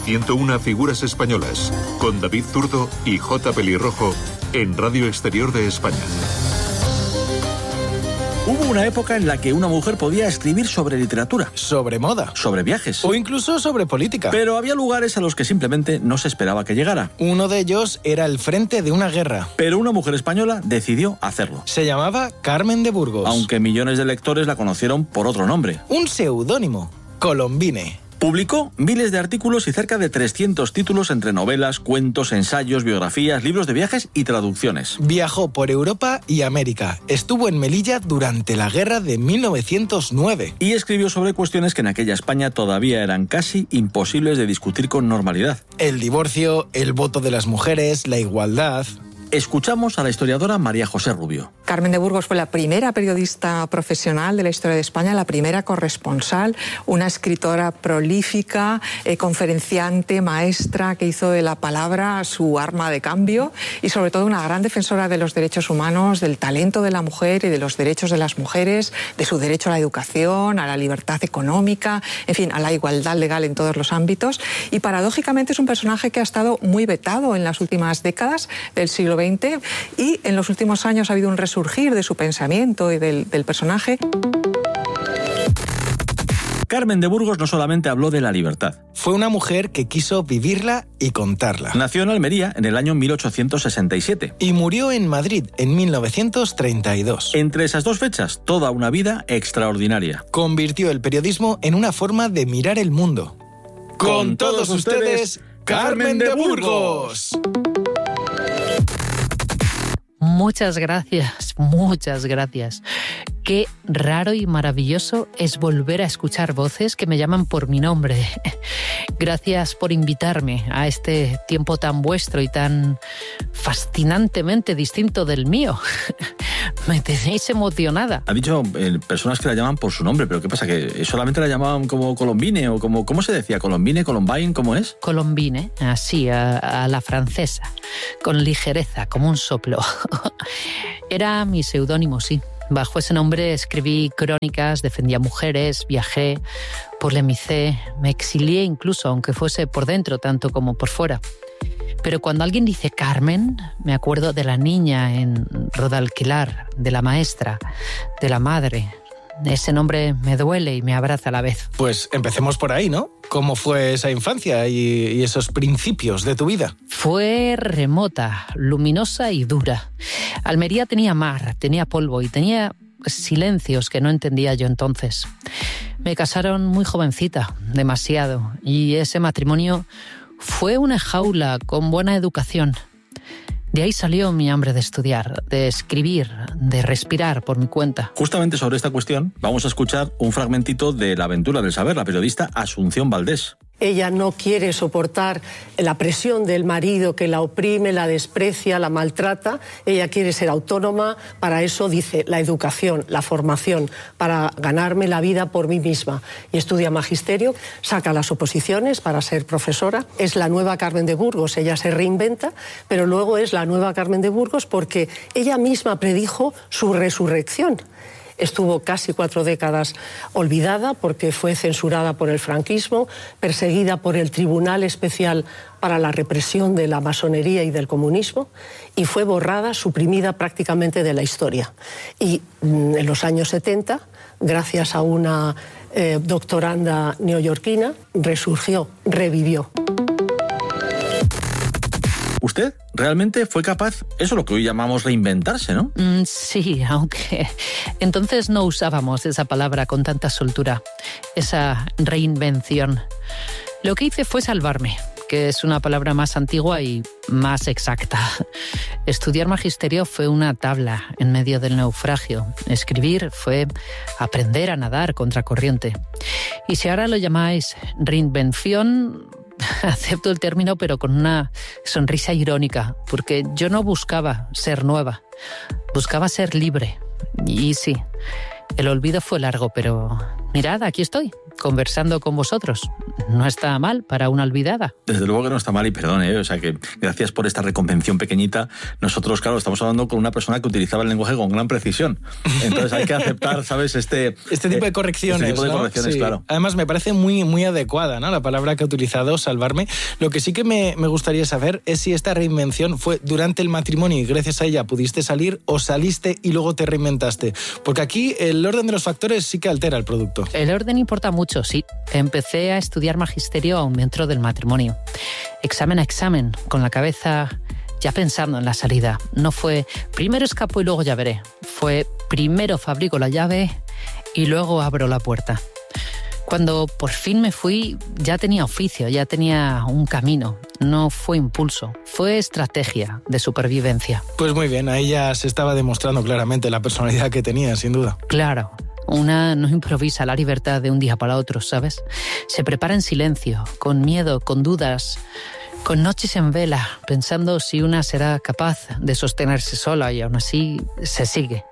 101 figuras españolas, con David Zurdo y J. Pelirrojo, en Radio Exterior de España. Hubo una época en la que una mujer podía escribir sobre literatura, sobre moda, sobre viajes o incluso sobre política. Pero había lugares a los que simplemente no se esperaba que llegara. Uno de ellos era el frente de una guerra. Pero una mujer española decidió hacerlo. Se llamaba Carmen de Burgos. Aunque millones de lectores la conocieron por otro nombre. Un seudónimo, Colombine. Publicó miles de artículos y cerca de 300 títulos entre novelas, cuentos, ensayos, biografías, libros de viajes y traducciones. Viajó por Europa y América. Estuvo en Melilla durante la guerra de 1909. Y escribió sobre cuestiones que en aquella España todavía eran casi imposibles de discutir con normalidad. El divorcio, el voto de las mujeres, la igualdad. Escuchamos a la historiadora María José Rubio. Carmen de Burgos fue la primera periodista profesional de la historia de España, la primera corresponsal, una escritora prolífica, conferenciante, maestra, que hizo de la palabra su arma de cambio y sobre todo una gran defensora de los derechos humanos, del talento de la mujer y de los derechos de las mujeres, de su derecho a la educación, a la libertad económica, en fin, a la igualdad legal en todos los ámbitos. Y paradójicamente es un personaje que ha estado muy vetado en las últimas décadas del siglo XX y en los últimos años ha habido un resurgir de su pensamiento y del personaje. Carmen de Burgos no solamente habló de la libertad. Fue una mujer que quiso vivirla y contarla. Nació en Almería en el año 1867. Y murió en Madrid en 1932. Entre esas dos fechas, toda una vida extraordinaria. Convirtió el periodismo en una forma de mirar el mundo. Con todos ustedes, Carmen de Burgos. Muchas gracias, muchas gracias. Qué raro y maravilloso es volver a escuchar voces que me llaman por mi nombre. Gracias por invitarme a este tiempo tan vuestro y tan fascinantemente distinto del mío. Me tenéis emocionada. Ha dicho personas que la llaman por su nombre, pero ¿qué pasa? ¿Que solamente la llamaban como Colombine o como... ¿Cómo se decía? ¿Colombine? ¿Colombine? ¿Cómo es? Colombine, así, a la francesa, con ligereza, como un soplo. Era mi seudónimo, sí. Bajo ese nombre escribí crónicas, defendía mujeres, viajé, polemicé, me exilié incluso, aunque fuese por dentro tanto como por fuera. Pero cuando alguien dice Carmen, me acuerdo de la niña en Rodalquilar, de la maestra, de la madre. Ese nombre me duele y me abraza a la vez. Pues empecemos por ahí, ¿no? ¿Cómo fue esa infancia y esos principios de tu vida? Fue remota, luminosa y dura. Almería tenía mar, tenía polvo y tenía silencios que no entendía yo entonces. Me casaron muy jovencita, demasiado, y ese matrimonio fue una jaula con buena educación. De ahí salió mi hambre de estudiar, de escribir, de respirar por mi cuenta. Justamente sobre esta cuestión vamos a escuchar un fragmentito de La aventura del saber, la periodista Asunción Valdés. Ella no quiere soportar la presión del marido que la oprime, la desprecia, la maltrata. Ella quiere ser autónoma. Para eso dice la educación, la formación, para ganarme la vida por mí misma. Y estudia magisterio, saca las oposiciones para ser profesora. Es la nueva Carmen de Burgos. Ella se reinventa, pero luego es la nueva Carmen de Burgos porque ella misma predijo su resurrección. Estuvo casi 4 décadas olvidada porque fue censurada por el franquismo, perseguida por el Tribunal Especial para la Represión de la Masonería y del Comunismo y fue borrada, suprimida prácticamente de la historia. Y en los años 70, gracias a una doctoranda neoyorquina, resurgió, revivió. Usted realmente fue capaz, eso es lo que hoy llamamos reinventarse, ¿no? Sí, aunque entonces no usábamos esa palabra con tanta soltura, esa reinvención. Lo que hice fue salvarme, que es una palabra más antigua y más exacta. Estudiar magisterio fue una tabla en medio del naufragio. Escribir fue aprender a nadar contracorriente. Y si ahora lo llamáis reinvención, acepto el término, pero con una sonrisa irónica, porque yo no buscaba ser nueva, buscaba ser libre. Y sí, El olvido fue largo, pero mirad, aquí estoy, conversando con vosotros. No está mal para una olvidada. Desde luego que no está mal, y perdón, o sea que gracias por esta reconvención pequeñita. Nosotros, claro, estamos hablando con una persona que utilizaba el lenguaje con gran precisión. Entonces hay que aceptar, ¿sabes? Este tipo de correcciones. Este tipo de correcciones, sí. Claro. Además, me parece muy, muy adecuada, ¿no? La palabra que ha utilizado, salvarme. Lo que sí que me gustaría saber es si esta reinvención fue durante el matrimonio y gracias a ella pudiste salir, o saliste y luego te reinventaste. Porque aquí el orden de los factores sí que altera el producto. El orden importa mucho, sí. Empecé a estudiar magisterio aún dentro del matrimonio. Examen a examen, con la cabeza ya pensando en la salida. No fue primero escapo y luego ya veré. Fue primero fabrico la llave y luego abro la puerta. Cuando por fin me fui, ya tenía oficio, ya tenía un camino. No fue impulso, fue estrategia de supervivencia. Pues muy bien, ahí ya se estaba demostrando claramente la personalidad que tenía, sin duda. Claro. Una no improvisa la libertad de un día para otro, ¿sabes? Se prepara en silencio, con miedo, con dudas, con noches en vela, pensando si una será capaz de sostenerse sola y aún así se sigue.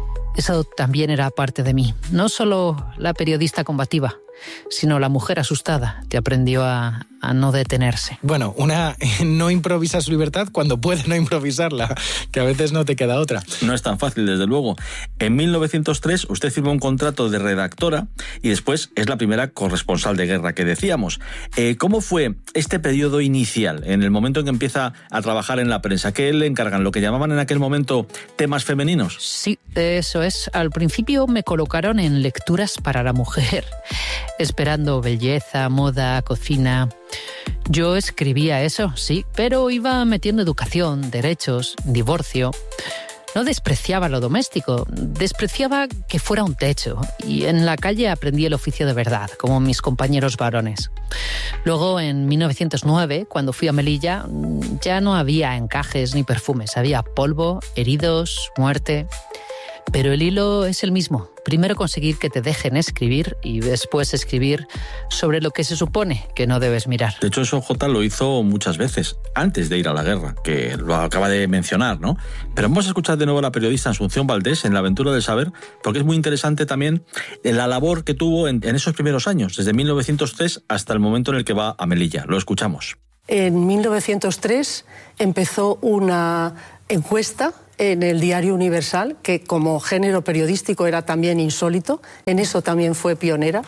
Eso también era parte de mí. No solo la periodista combativa, sino la mujer asustada que aprendió a no detenerse. Bueno, una no improvisa su libertad cuando puede no improvisarla, que a veces no te queda otra. No es tan fácil, desde luego. En 1903 usted firmó un contrato de redactora y después es la primera corresponsal de guerra que decíamos. ¿Cómo fue este periodo inicial, en el momento en que empieza a trabajar en la prensa? ¿Qué le encargan? ¿Lo que llamaban en aquel momento temas femeninos? Sí, eso es. Al principio me colocaron en lecturas para la mujer, esperando belleza, moda, cocina. Yo escribía eso, sí, pero iba metiendo educación, derechos, divorcio. No despreciaba lo doméstico, despreciaba que fuera un techo. Y en la calle aprendí el oficio de verdad, como mis compañeros varones. Luego, en 1909, cuando fui a Melilla, ya no había encajes ni perfumes. Había polvo, heridos, muerte. Pero el hilo es el mismo. Primero conseguir que te dejen escribir y después escribir sobre lo que se supone que no debes mirar. De hecho, eso Jota lo hizo muchas veces, antes de ir a la guerra, que lo acaba de mencionar, ¿no? Pero vamos a escuchar de nuevo a la periodista Asunción Valdés en La aventura del saber, porque es muy interesante también la labor que tuvo en esos primeros años, desde 1903 hasta el momento en el que va a Melilla. Lo escuchamos. En 1903 empezó una encuesta en el Diario Universal, que como género periodístico era también insólito, en eso también fue pionera,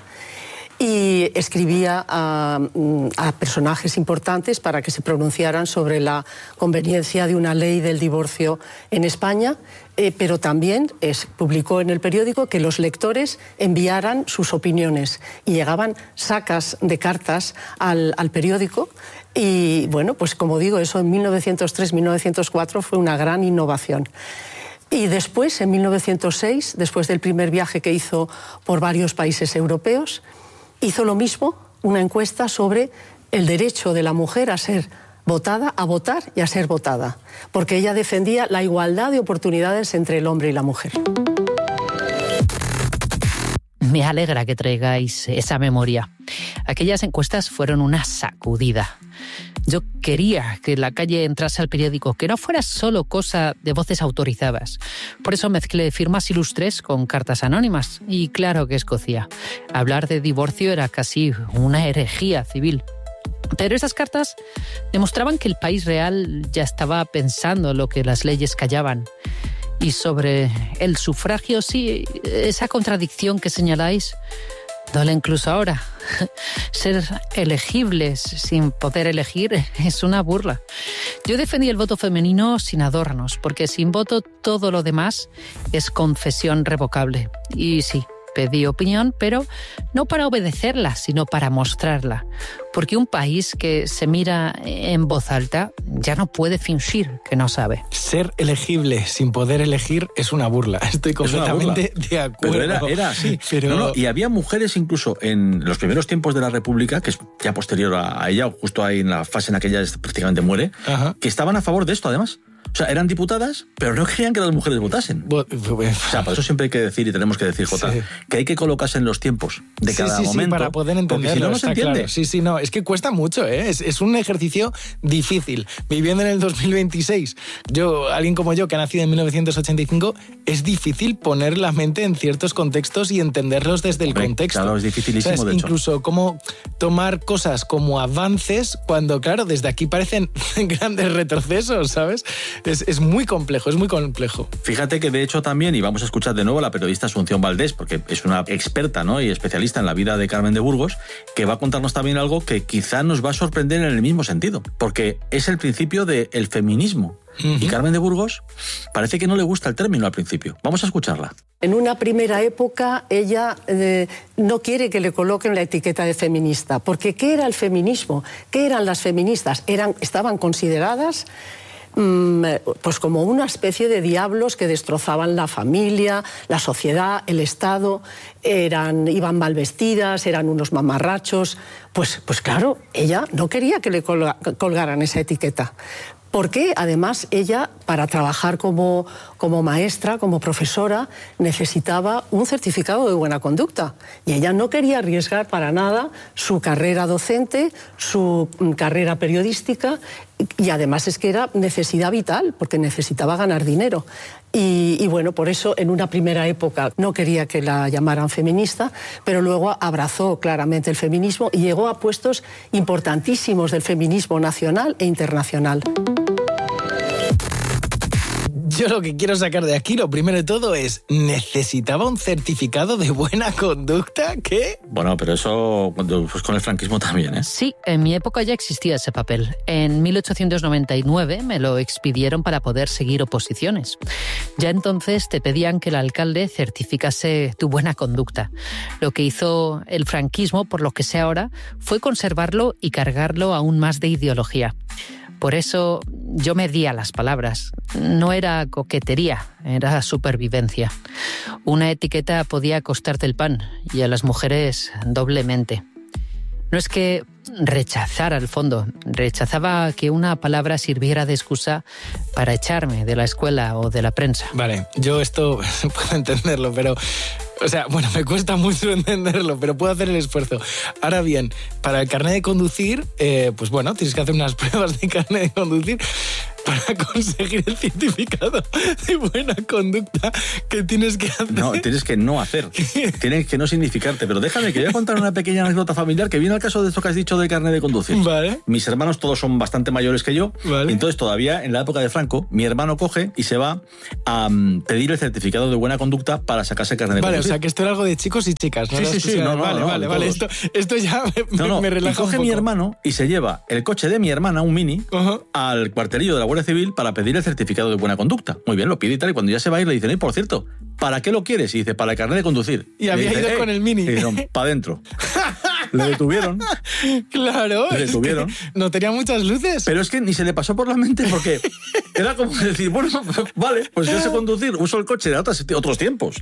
y escribía a personajes importantes para que se pronunciaran sobre la conveniencia de una ley del divorcio en España, pero también publicó en el periódico que los lectores enviaran sus opiniones y llegaban sacas de cartas al periódico. Y bueno, pues como digo, eso en 1903-1904 fue una gran innovación. Y después, en 1906, después del primer viaje que hizo por varios países europeos, hizo lo mismo, una encuesta sobre el derecho de la mujer a ser votada, a votar y a ser votada, porque ella defendía la igualdad de oportunidades entre el hombre y la mujer. Me alegra que traigáis esa memoria. Aquellas encuestas fueron una sacudida. Yo quería que la calle entrase al periódico, que no fuera solo cosa de voces autorizadas. Por eso mezclé firmas ilustres con cartas anónimas. Y claro que escocía. Hablar de divorcio era casi una herejía civil. Pero esas cartas demostraban que el país real ya estaba pensando lo que las leyes callaban. Y sobre el sufragio, sí, esa contradicción que señaláis duele incluso ahora. Ser elegibles sin poder elegir es una burla. Yo defendí el voto femenino sin adornos, porque sin voto todo lo demás es concesión revocable. Y sí, pedí opinión, pero no para obedecerla, sino para mostrarla. Porque un país que se mira en voz alta ya no puede fingir que no sabe. Ser elegible sin poder elegir es una burla. Estoy completamente de acuerdo. Pero era así. Pero... No, y había mujeres incluso en los primeros tiempos de la República, que es ya posterior a ella, justo ahí en la fase en la que ella prácticamente muere, que estaban a favor de esto además. O sea, eran diputadas, pero no querían que las mujeres votasen. O sea, por eso siempre hay que decir, y tenemos que decir, Jota, que hay que colocarse en los tiempos de cada momento. Para poder entenderlo, porque si no, no se entiende. Claro. Sí, no, es que cuesta mucho, ¿eh? Es un ejercicio difícil. Viviendo en el 2026, alguien como yo, que ha nacido en 1985, es difícil poner la mente en ciertos contextos y entenderlos desde el contexto. Claro, es dificilísimo, ¿sabes? de hecho. Incluso cómo tomar cosas como avances cuando, claro, desde aquí parecen grandes retrocesos, ¿sabes? Es muy complejo, es muy complejo. Fíjate que de hecho también, y vamos a escuchar de nuevo a la periodista Asunción Valdés, porque es una experta, ¿no?, y especialista en la vida de Carmen de Burgos, que va a contarnos también algo que quizá nos va a sorprender en el mismo sentido, porque es el principio del feminismo. Y Carmen de Burgos parece que no le gusta el término al principio. Vamos a escucharla. En una primera época ella no quiere que le coloquen la etiqueta de feminista, porque ¿qué era el feminismo? ¿Qué eran las feministas? Estaban consideradas pues como una especie de diablos que destrozaban la familia, la sociedad, el Estado, iban mal vestidas, eran unos mamarrachos. Pues claro, ella no quería que le colgaran esa etiqueta. Porque además ella, para trabajar como maestra, como profesora, necesitaba un certificado de buena conducta. Y ella no quería arriesgar para nada su carrera docente, su carrera periodística, y además es que era necesidad vital, porque necesitaba ganar dinero. Y bueno, por eso en una primera época no quería que la llamaran feminista, pero luego abrazó claramente el feminismo y llegó a puestos importantísimos del feminismo nacional e internacional. Yo lo que quiero sacar de aquí, lo primero de todo, es ¿necesitaba un certificado de buena conducta? ¿Qué? Bueno, pero eso pues con el franquismo también, ¿eh? Sí, en mi época ya existía ese papel. En 1899 me lo expidieron para poder seguir oposiciones. Ya entonces te pedían que el alcalde certificase tu buena conducta. Lo que hizo el franquismo, por lo que sé ahora, fue conservarlo y cargarlo aún más de ideología. Por eso yo medía las palabras. No era coquetería, era supervivencia. Una etiqueta podía costarte el pan y a las mujeres doblemente. No es que rechazara al fondo, rechazaba que una palabra sirviera de excusa para echarme de la escuela o de la prensa. Vale, yo esto puedo entenderlo, pero... O sea, bueno, me cuesta mucho entenderlo, pero puedo hacer el esfuerzo. Ahora bien, para el carnet de conducir, pues bueno, tienes que hacer unas pruebas de carnet de conducir para conseguir el certificado de buena conducta que tienes que hacer. No, tienes que no hacer. Tienes que no significarte. Pero déjame que voy a contar una pequeña anécdota familiar que viene al caso de esto que has dicho del carnet de conducir. Vale. Mis hermanos todos son bastante mayores que yo. Vale. Entonces todavía en la época de Franco, mi hermano coge y se va a pedir el certificado de buena conducta para sacarse el carnet de conducir. Vale, o sea que esto era algo de chicos y chicas, ¿no? Sí. Vale. Esto ya me relaja. Y coge un poco. mi hermano y se lleva el coche de mi hermana, un Mini, al cuartelillo de la Guardia Civil para pedir el certificado de buena conducta. Muy bien, lo pide y tal, y cuando ya se va a ir le dicen, por cierto, ¿para qué lo quieres? Y dice, para el carnet de conducir. Y había ido con el Mini. Y dijeron, para adentro. Le detuvieron. Claro. Le detuvieron. Es que no tenía muchas luces. Pero es que ni se le pasó por la mente porque era como decir, bueno, vale, pues yo sé conducir, uso el coche de otros tiempos.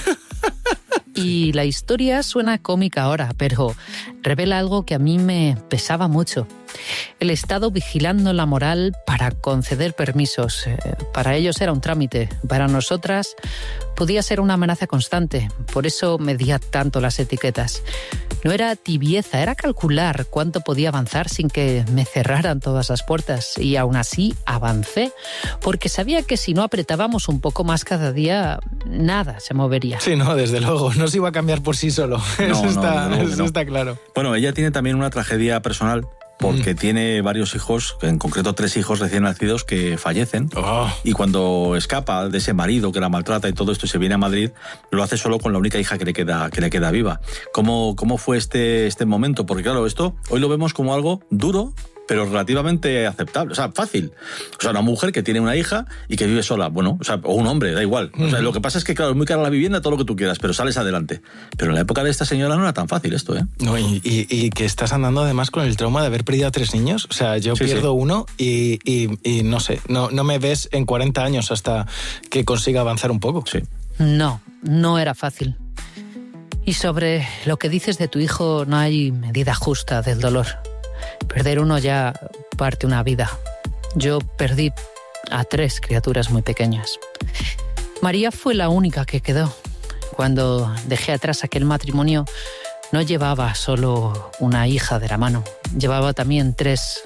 Y la historia suena cómica ahora, pero revela algo que a mí me pesaba mucho. El Estado vigilando la moral para conceder permisos. Para ellos era un trámite. Para nosotras podía ser una amenaza constante. Por eso medía tanto las etiquetas. No era tibieza, era calcular cuánto podía avanzar sin que me cerraran todas las puertas. Y aún así avancé, porque sabía que si no apretábamos un poco más cada día, nada se movería. Sí, no, desde luego. No se iba a cambiar por sí solo. Eso está claro. Bueno, ella tiene también una tragedia personal, porque tiene varios hijos, en concreto 3 hijos recién nacidos que fallecen. Y cuando escapa de ese marido que la maltrata y todo esto y se viene a Madrid, lo hace solo con la única hija que le queda viva. ¿Cómo fue este momento? Porque claro, esto hoy lo vemos como algo duro, pero relativamente aceptable, o sea, fácil. O sea, una mujer que tiene una hija y que vive sola, bueno, o sea, o un hombre, da igual. O sea, lo que pasa es que, claro, es muy cara la vivienda, todo lo que tú quieras, pero sales adelante. Pero en la época de esta señora no era tan fácil esto, ¿eh? No, y que estás andando además con el trauma de haber perdido a 3 niños. O sea, yo pierdo uno y no sé, no me ves en 40 años hasta que consiga avanzar un poco. Sí. No era fácil. Y sobre lo que dices de tu hijo, no hay medida justa del dolor. Perder uno ya parte una vida. Yo perdí a 3 criaturas muy pequeñas. María fue la única que quedó. Cuando dejé atrás aquel matrimonio, no llevaba solo una hija de la mano, llevaba también tres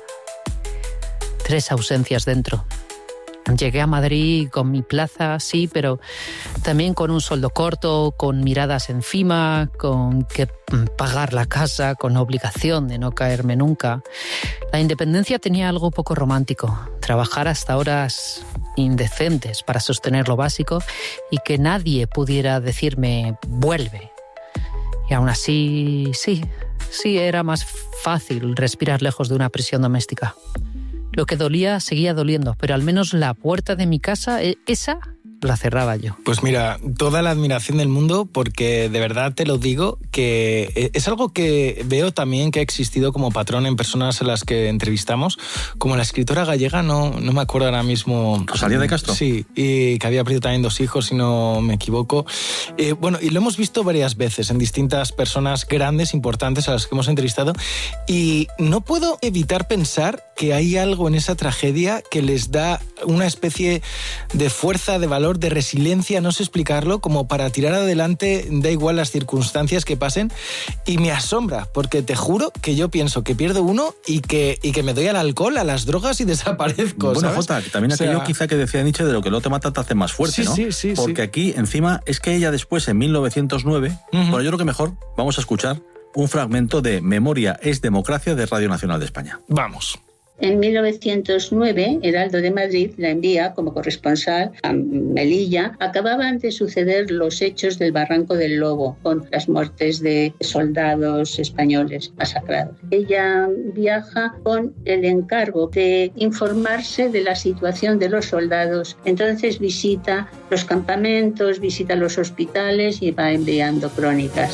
ausencias dentro. Llegué a Madrid con mi plaza, sí, pero también con un sueldo corto, con miradas encima, con que pagar la casa, con obligación de no caerme nunca. La independencia tenía algo poco romántico, trabajar hasta horas indecentes para sostener lo básico y que nadie pudiera decirme vuelve. Y aún así, sí, era más fácil respirar lejos de una prisión doméstica. Lo que dolía seguía doliendo, pero al menos la puerta de mi casa, esa la cerraba yo. Pues mira, toda la admiración del mundo, porque de verdad te lo digo, que es algo que veo también que ha existido como patrón en personas a las que entrevistamos, como la escritora gallega, no me acuerdo ahora mismo. ¿Rosalía de Castro? Sí, y que había perdido también 2 hijos, si no me equivoco. Bueno, y lo hemos visto varias veces en distintas personas grandes, importantes, a las que hemos entrevistado, y no puedo evitar pensar que hay algo en esa tragedia que les da una especie de fuerza, de valor, de resiliencia, no sé explicarlo, como para tirar adelante, da igual las circunstancias que pasen, y me asombra, porque te juro que yo pienso que pierdo uno y que me doy al alcohol, a las drogas y desaparezco. Bueno, ¿sabes? Jota, también aquello quizá que decía Nietzsche de lo que no te mata te hace más fuerte, ¿no? Sí. Porque aquí, encima, es que ella después, en 1909, bueno, yo creo que mejor vamos a escuchar un fragmento de Memoria es democracia de Radio Nacional de España. Vamos. En 1909, Heraldo de Madrid la envía como corresponsal a Melilla. Acababan de suceder los hechos del Barranco del Lobo, con las muertes de soldados españoles masacrados. Ella viaja con el encargo de informarse de la situación de los soldados. Entonces visita los campamentos, visita los hospitales y va enviando crónicas.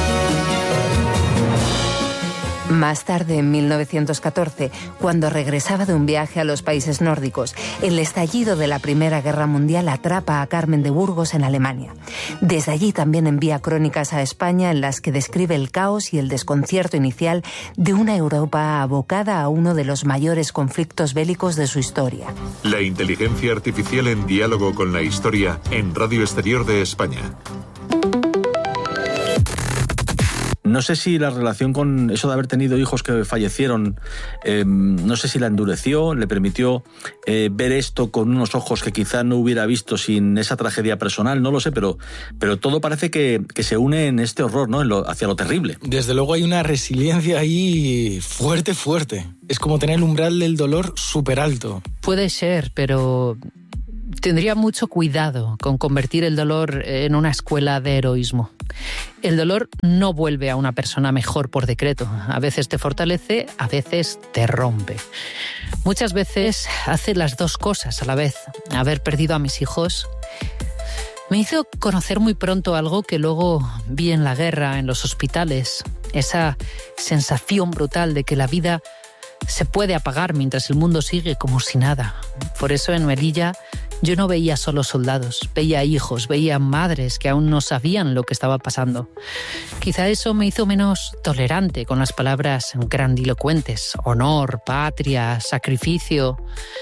Más tarde, en 1914, cuando regresaba de un viaje a los países nórdicos, el estallido de la Primera Guerra Mundial atrapa a Carmen de Burgos en Alemania. Desde allí también envía crónicas a España en las que describe el caos y el desconcierto inicial de una Europa abocada a uno de los mayores conflictos bélicos de su historia. La inteligencia artificial en diálogo con la historia en Radio Exterior de España. No sé si la relación con eso de haber tenido hijos que fallecieron, no sé si la endureció, le permitió ver esto con unos ojos que quizá no hubiera visto sin esa tragedia personal, no lo sé, pero todo parece que se une en este horror, ¿no? Hacia lo terrible. Desde luego hay una resiliencia ahí fuerte. Es como tener el umbral del dolor súper alto. Puede ser, pero tendría mucho cuidado con convertir el dolor en una escuela de heroísmo. El dolor no vuelve a una persona mejor por decreto. A veces te fortalece, a veces te rompe. Muchas veces hace las 2 cosas a la vez. Haber perdido a mis hijos me hizo conocer muy pronto algo que luego vi en la guerra, en los hospitales. Esa sensación brutal de que la vida se puede apagar mientras el mundo sigue como si nada. Por eso en Melilla yo no veía solo soldados, veía hijos, veía madres que aún no sabían lo que estaba pasando. Quizá eso me hizo menos tolerante con las palabras grandilocuentes: honor, patria, sacrificio.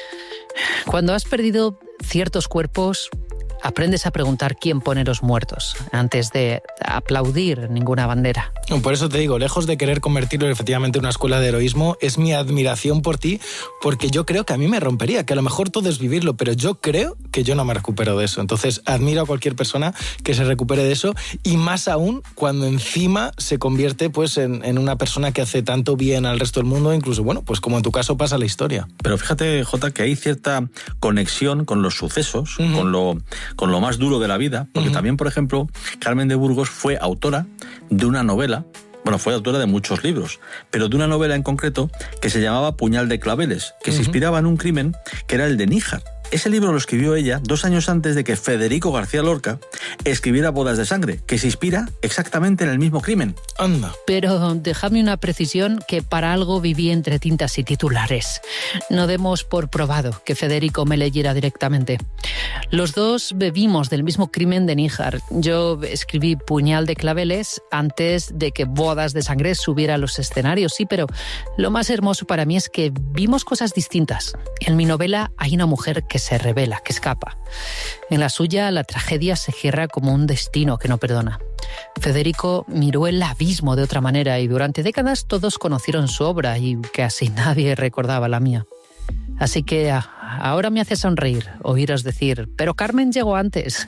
Cuando has perdido ciertos cuerpos, aprendes a preguntar quién pone los muertos antes de aplaudir ninguna bandera. Por eso te digo, lejos de querer convertirlo efectivamente en una escuela de heroísmo, es mi admiración por ti, porque yo creo que a mí me rompería, que a lo mejor todo es vivirlo, pero yo creo que yo no me recupero de eso. Entonces admiro a cualquier persona que se recupere de eso, y más aún cuando encima se convierte pues en una persona que hace tanto bien al resto del mundo, incluso, bueno, pues como en tu caso pasa la historia. Pero fíjate, Jota, que hay cierta conexión con los sucesos, con lo más duro de la vida, porque también, por ejemplo, Carmen de Burgos fue autora de una novela, bueno, fue autora de muchos libros, pero de una novela en concreto que se llamaba Puñal de claveles, que se inspiraba en un crimen que era el de Níjar. Ese libro lo escribió ella 2 años antes de que Federico García Lorca escribiera Bodas de sangre, que se inspira exactamente en el mismo crimen. Anda. Pero dejadme una precisión, que para algo viví entre tintas y titulares. No demos por probado que Federico me leyera directamente. Los dos bebimos del mismo crimen de Níjar. Yo escribí Puñal de claveles antes de que Bodas de sangre subiera a los escenarios, sí, pero lo más hermoso para mí es que vimos cosas distintas. En mi novela hay una mujer que se rebela, que escapa. En la suya, la tragedia se cierra como un destino que no perdona. Federico miró el abismo de otra manera y durante décadas todos conocieron su obra y casi nadie recordaba la mía. Así que ahora me hace sonreír oíros decir, pero Carmen llegó antes.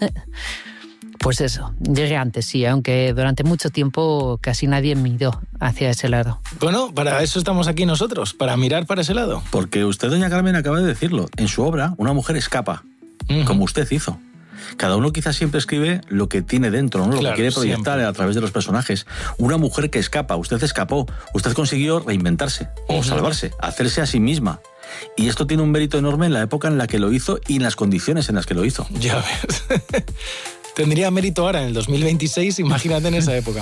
Pues eso, llegué antes, sí, aunque durante mucho tiempo casi nadie miró hacia ese lado. Bueno, para eso estamos aquí nosotros, para mirar para ese lado. Porque usted, doña Carmen, acaba de decirlo. En su obra, una mujer escapa, como usted hizo. Cada uno quizás siempre escribe lo que tiene dentro, ¿no? Lo que quiere proyectar siempre a través de los personajes. Una mujer que escapa, usted escapó, usted consiguió reinventarse o salvarse, hacerse a sí misma. Y esto tiene un mérito enorme en la época en la que lo hizo y en las condiciones en las que lo hizo. Ya ves. Tendría mérito ahora, en el 2026, imagínate en esa época.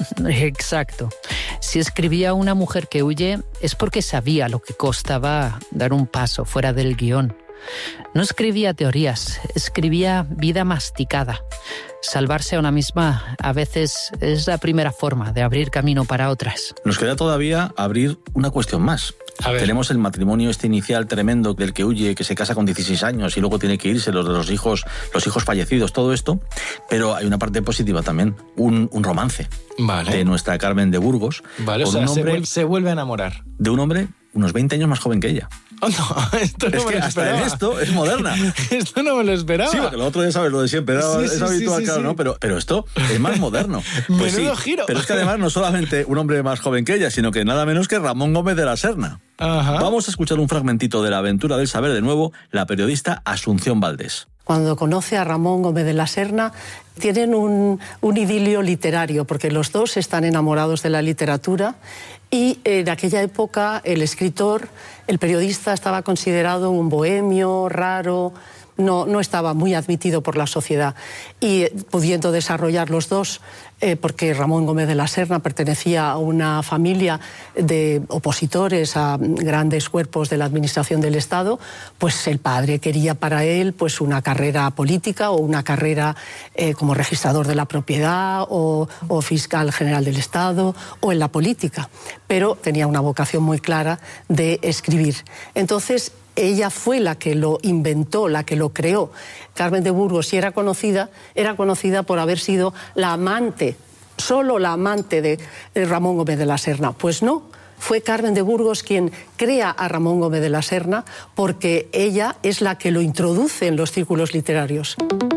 Exacto. Si escribía una mujer que huye, es porque sabía lo que costaba dar un paso fuera del guión. No escribía teorías, escribía vida masticada. Salvarse a una misma a veces es la primera forma de abrir camino para otras. Nos queda todavía abrir una cuestión más. Tenemos el matrimonio este inicial tremendo del que huye, que se casa con 16 años y luego tiene que irse, los hijos fallecidos, todo esto. Pero hay una parte positiva también, un romance de nuestra Carmen de Burgos. Vale, o sea, se vuelve a enamorar. De un hombre unos 20 años más joven que ella. Oh, no, esto no es me que lo hasta esperaba. en esto es moderna. Esto no me lo esperaba. Sí, porque lo otro ya sabes, lo de siempre, es habitual, claro, ¿no? Pero esto es más moderno. Pues menudo sí, giro. pero es que además no solamente un hombre más joven que ella, sino que nada menos que Ramón Gómez de la Serna. Ajá. Vamos a escuchar un fragmentito de La aventura del saber, de nuevo, la periodista Asunción Valdés. Cuando conoce a Ramón Gómez de la Serna, tienen un idilio literario, porque los dos están enamorados de la literatura y en aquella época el escritor, el periodista, estaba considerado un bohemio, raro, no estaba muy admitido por la sociedad. Y pudiendo desarrollar los dos, porque Ramón Gómez de la Serna pertenecía a una familia de opositores a grandes cuerpos de la administración del Estado, pues el padre quería para él pues una carrera política o una carrera como registrador de la propiedad o fiscal general del Estado o en la política, pero tenía una vocación muy clara de escribir. Entonces, ella fue la que lo inventó, la que lo creó. Carmen de Burgos, si era conocida por haber sido la amante, solo la amante de Ramón Gómez de la Serna. Pues no, fue Carmen de Burgos quien crea a Ramón Gómez de la Serna porque ella es la que lo introduce en los círculos literarios.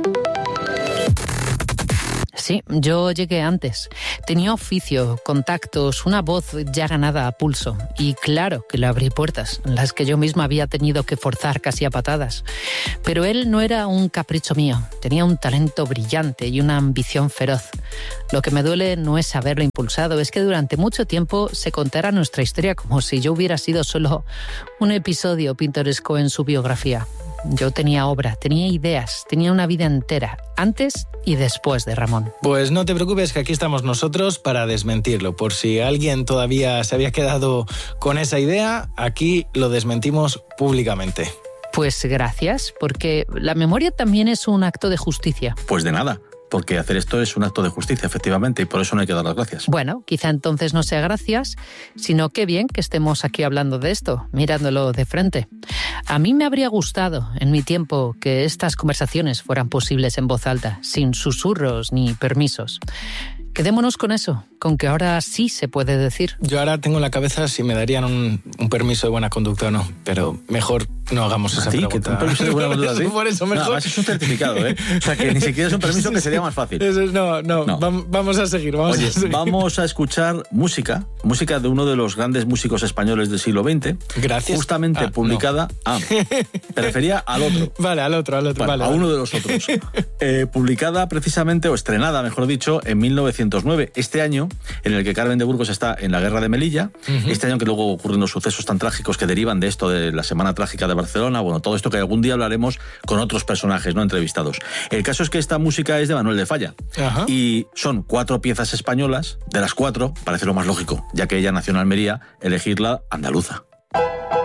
Sí, yo llegué antes. Tenía oficio, contactos, una voz ya ganada a pulso. Y claro que le abrí puertas, las que yo misma había tenido que forzar casi a patadas. Pero él no era un capricho mío. Tenía un talento brillante y una ambición feroz. Lo que me duele no es haberlo impulsado, es que durante mucho tiempo se contara nuestra historia como si yo hubiera sido solo un episodio pintoresco en su biografía. Yo tenía obra, tenía ideas, tenía una vida entera, antes y después de Ramón. Pues no te preocupes, que aquí estamos nosotros para desmentirlo. Por si alguien todavía se había quedado con esa idea, aquí lo desmentimos públicamente. Pues gracias, porque la memoria también es un acto de justicia. Pues de nada. Porque hacer esto es un acto de justicia, efectivamente, y por eso no hay que dar las gracias. Bueno, quizá entonces no sea gracias, sino qué bien que estemos aquí hablando de esto, mirándolo de frente. A mí me habría gustado, en mi tiempo, que estas conversaciones fueran posibles en voz alta, sin susurros ni permisos. Quedémonos con eso, con que ahora sí se puede decir. Yo ahora tengo en la cabeza si me darían un permiso de buena conducta o no, pero mejor no hagamos esa pregunta. ¿Que un permiso de buena conducta? ¿Sí? Por eso mejor. No, es un certificado, ¿eh? O sea, que ni siquiera es un permiso, que sería más fácil. No. Vamos a seguir. Oye, vamos a escuchar música de uno de los grandes músicos españoles del siglo XX. Gracias. Justamente publicada... No. Te refería al otro. Vale, al otro. Vale, a uno de los otros. Publicada precisamente, o estrenada, mejor dicho, en 1909. Este año en el que Carmen de Burgos está en la guerra de Melilla, este año que luego ocurren los sucesos tan trágicos que derivan de esto, de la Semana Trágica de Barcelona, bueno, todo esto que algún día hablaremos con otros personajes no entrevistados. El caso es que esta música es de Manuel de Falla. Ajá. Y son 4 piezas españolas, de las 4, parece lo más lógico, ya que ella nació en Almería, elegir la andaluza.